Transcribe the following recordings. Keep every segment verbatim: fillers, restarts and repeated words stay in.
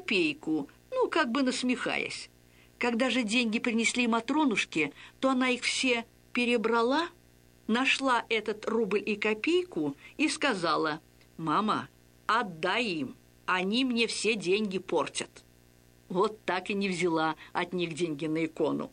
копейку, ну, как бы насмехаясь. Когда же деньги принесли Матронушке, то она их все перебрала, нашла этот рубль и копейку и сказала: «Мама, отдай им, они мне все деньги портят». Вот так и не взяла от них деньги на икону.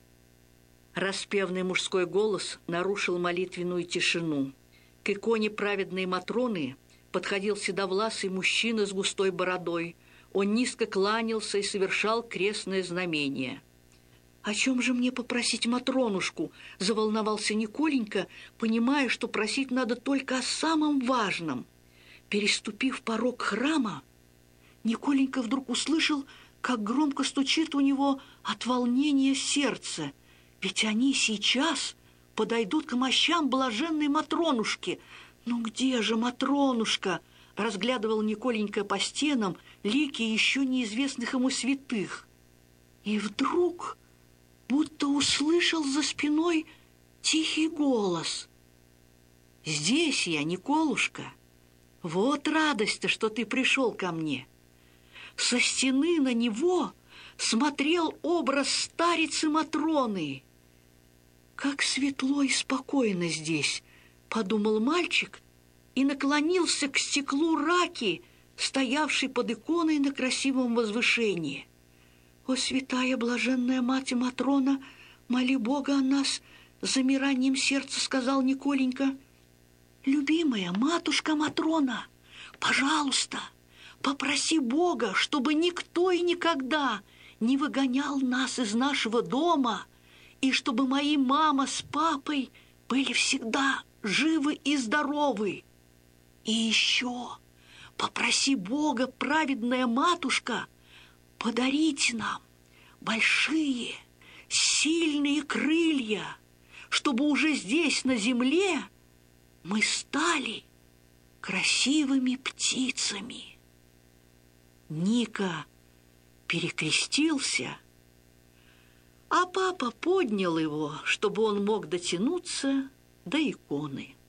Распевный мужской голос нарушил молитвенную тишину. К иконе праведной Матроны подходил седовласый мужчина с густой бородой. Он низко кланялся и совершал крестное знамение. «О чем же мне попросить Матронушку?» – заволновался Николенька, понимая, что просить надо только о самом важном. Переступив порог храма, Николенька вдруг услышал, как громко стучит у него от волнения сердце. Ведь они сейчас подойдут к мощам блаженной Матронушки. «Ну где же Матронушка?» – разглядывал Николенька по стенам лики еще неизвестных ему святых. И вдруг будто услышал за спиной тихий голос: «Здесь я, Николушка. Вот радость-то, что ты пришел ко мне». Со стены на него смотрел образ старицы Матроны. «Как светло и спокойно здесь», — подумал мальчик и наклонился к стеклу раки, стоявшей под иконой на красивом возвышении. «О, святая блаженная мать Матрона, моли Бога о нас!» — с замиранием сердца сказал Николенька. «Любимая матушка Матрона, пожалуйста, попроси Бога, чтобы никто и никогда не выгонял нас из нашего дома, и чтобы мои мама с папой были всегда живы и здоровы. И еще попроси Бога, праведная матушка, подарить нам большие, сильные крылья, чтобы уже здесь, на земле, мы стали красивыми птицами». Ника перекрестился, а папа поднял его, чтобы он мог дотянуться до иконы.